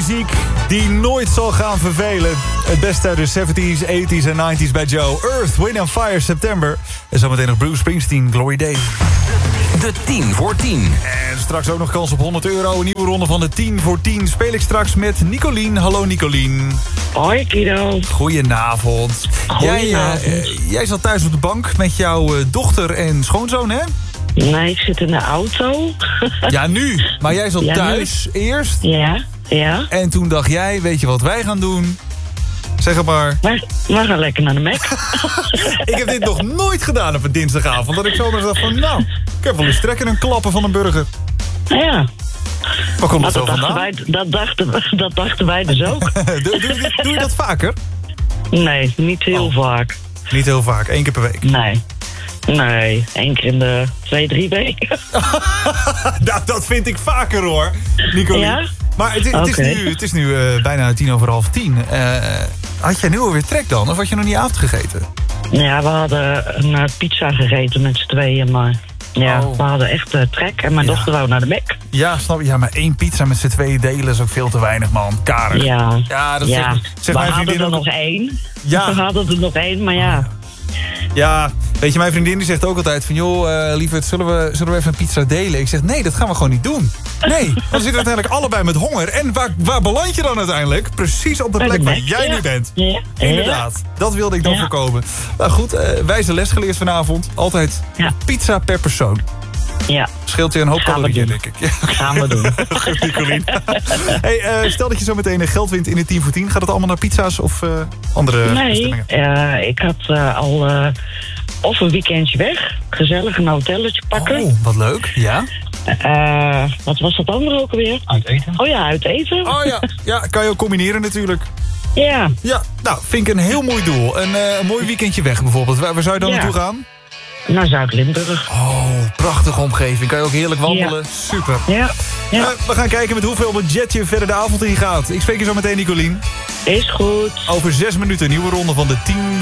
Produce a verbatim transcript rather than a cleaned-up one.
muziek die nooit zal gaan vervelen. Het beste uit de zeventies, tachtiger en negentiger bij Joe. Earth, Wind and Fire, September. En zometeen nog Bruce Springsteen, Glory Days. De tien voor tien. En straks ook nog kans op honderd euro. Een nieuwe ronde van de tien voor tien. Speel ik straks met Nicolien. Hallo Nicolien. Hoi Guido. Goedenavond. Jij, uh, jij zat thuis op de bank met jouw uh, dochter en schoonzoon, hè? Nee, ik zit in de auto. Ja, nu. Maar jij zat ja, thuis nu. Eerst. Ja, ja. En toen dacht jij, weet je wat wij gaan doen? Zeg het maar. We, we gaan lekker naar de Mac. Ik heb dit nog nooit gedaan op een dinsdagavond. Dat ik zomaar dacht van, nou, ik heb wel eens trek in een klappen van een burger. Ja. Waar komt dat zo dachten vandaan? wij, dat, dachten, dat dachten wij dus ook. doe, doe, doe je dat vaker? Nee, niet heel oh. vaak. Niet heel vaak, één keer per week? Nee. Nee, één keer in de twee, drie weken. nou, dat vind ik vaker hoor, Nicolien. Ja? Maar het, het, okay. is nu, het is nu uh, bijna tien over half tien. Uh, had jij nu alweer trek dan? Of had je nog niet avond gegeten? Ja, we hadden een uh, pizza gegeten met z'n tweeën, maar... Ja, oh. we hadden echt uh, trek en mijn ja. dochter wou naar de Mac. Ja, snap je. Ja, maar één pizza met z'n tweeën delen is ook veel te weinig, man. Karig. Ja, ja dat ja. Zeg, zeg we mijn hadden er ook... nog één. Ja. We hadden er nog één, maar ja... Ja, weet je, mijn vriendin die zegt ook altijd van... joh, uh, lieverd, zullen we, zullen we even een pizza delen? Ik zeg, nee, dat gaan we gewoon niet doen. Nee, want we zitten uiteindelijk allebei met honger. En waar, waar beland je dan uiteindelijk? Precies op de plek waar jij ja. nu bent. Ja. Inderdaad, dat wilde ik dan ja. voorkomen. Nou goed, uh, wijze les geleerd vanavond. Altijd ja. pizza per persoon. Ja. Scheelt je een hoop calorieën, denk ik. Ja. Gaan we doen. Goed, Nicolien. Hey, uh, stel dat je zo meteen geld wint in de tien voor tien. Gaat het allemaal naar pizza's of uh, andere nee, bestemmingen? Nee, uh, ik had uh, al uh, of een weekendje weg. Gezellig een hotelletje pakken. Oh, wat leuk. Ja. Uh, wat was dat andere ook alweer? Uit eten. Oh ja, uit eten. Oh ja, ja, kan je ook combineren natuurlijk. Ja. Ja, nou, vind ik een heel mooi doel. Een, uh, een mooi weekendje weg bijvoorbeeld. Waar, waar zou je dan ja. naartoe gaan? Naar Zuid-Limburg. Oh, prachtige omgeving. Kan je ook heerlijk wandelen. Ja. Super. Ja. ja. Uh, we gaan kijken met hoeveel budget je verder de avond in gaat. Ik spreek je zo meteen, Nicolien. Is goed. Over zes minuten, nieuwe ronde van de tien